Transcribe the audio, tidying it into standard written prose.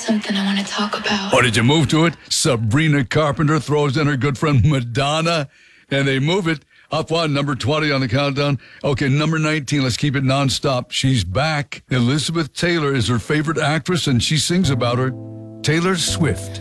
something I want to talk about. Oh, did you move to it? Sabrina Carpenter throws in her good friend Madonna, and they move it up on number 20 on the countdown. Okay, number 19, let's keep it nonstop. She's back. Elizabeth Taylor is her favorite actress, and she sings about her. Taylor Swift.